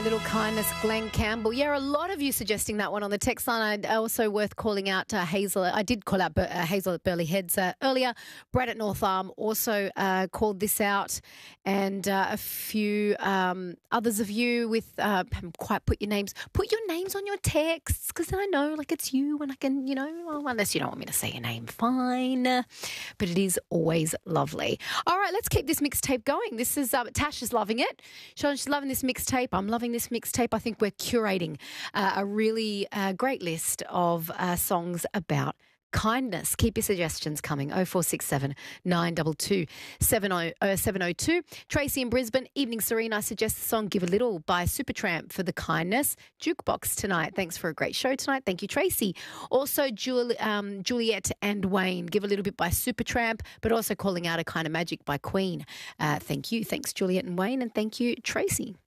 Little Kindness, Glenn Campbell. Yeah, a lot of you suggesting that one on the text line. Also worth calling out Hazel. I did call out Hazel at Burley Heads earlier. Brad at North Arm also called this out. And a few others of you with haven't quite put your names. Put your names on your texts because then I know like it's you and I can, well, unless you don't want me to say your name, fine. But it is always lovely. All right, let's keep this mixtape going. This is Tash is loving it. She's loving this mixtape. I'm loving this mixtape. I think we're curating a really great list of songs about kindness. Keep your suggestions coming. 0467 922 702. Tracy in Brisbane. Evening Serene. I suggest the song Give a Little by Supertramp for the kindness. Jukebox tonight. Thanks for a great show tonight. Thank you, Tracy. Also, Juliet and Wayne. Give a Little Bit by Supertramp, but also calling out A Kind of Magic by Queen. Thank you. Thanks, Juliet and Wayne. And thank you, Tracy.